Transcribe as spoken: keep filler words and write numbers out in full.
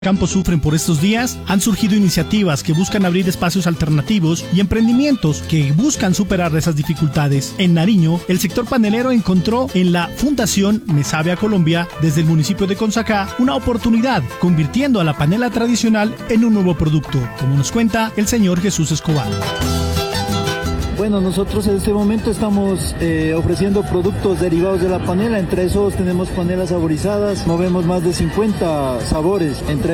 Campos sufren por estos días, han surgido iniciativas que buscan abrir espacios alternativos y emprendimientos que buscan superar esas dificultades. En Nariño, el sector panelero encontró en la Fundación Me Sabe a Colombia, desde el municipio de Consacá, una oportunidad, convirtiendo a la panela tradicional en un nuevo producto, como nos cuenta el señor Jesús Escobar. Bueno, nosotros en este momento estamos eh, ofreciendo productos derivados de la panela. Entre esos tenemos panelas saborizadas, movemos más de cincuenta sabores, entre